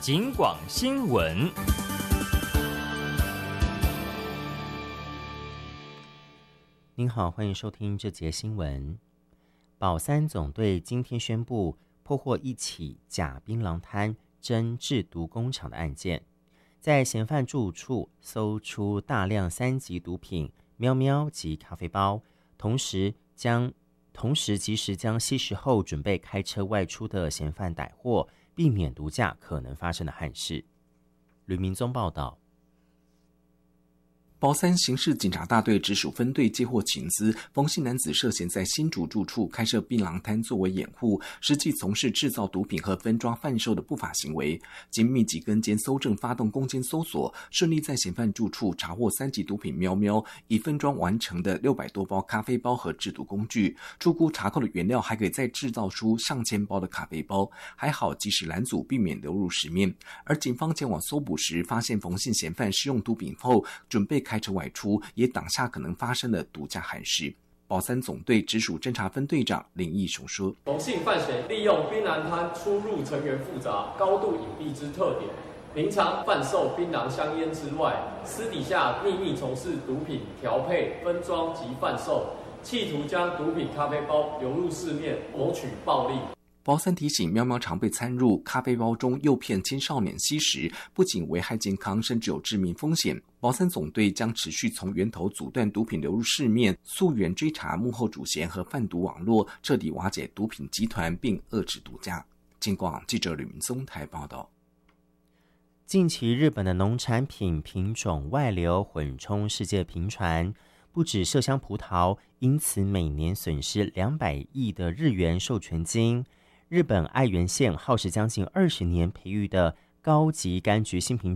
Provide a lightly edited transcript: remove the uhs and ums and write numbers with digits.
警广新闻。 您好，欢迎收听这节新闻。保三总队今天宣布破获一起假槟榔摊真制毒工厂的案件，在嫌犯住处搜出大量3级毒品喵喵及咖啡包，同时及时将吸食后准备开车外出的嫌犯逮获，避免毒驾可能发生的憾事。吕明宗报道。 保三刑事警察大队直属分队接获情资，冯姓男子涉嫌在新竹住处开设槟榔摊作为掩护，实际从事制造毒品和分装贩售的不法行为。经密集跟监搜证发动攻坚搜索，顺利在嫌犯住处查获3级毒品喵喵，已分装完成的600多包咖啡包和制毒工具。初估查扣的原料还可以再制造出上千包的咖啡包，还好及时拦阻，避免流入市面。而警方前往搜捕时，发现冯姓嫌犯使用毒品后准备开车外出，也挡下可能发生的毒驾憾事。保三总队直属侦查分队长林义雄说： 冯姓犯嫌利用槟榔摊出入成员复杂、高度隐蔽之特点，平常贩售槟榔香烟之外，私底下秘密从事毒品调配、分装及贩售，企图将毒品咖啡包流入市面，谋取暴利。 保三提醒，喵喵常被掺入咖啡包中，诱骗青少年吸食，不仅危害健康，甚至有致命风险。保三总队将持续从源头阻断毒品流入市面，溯源追查幕后主嫌和贩毒网络，彻底瓦解毒品集团，并遏制毒驾。警广记者吕明宗台报道。 近期日本的农产品品种外流混充世界频传，不止麝香葡萄因此每年损失200亿的日元授权金。日本爱媛县耗时将近20年培育的高级柑橘新品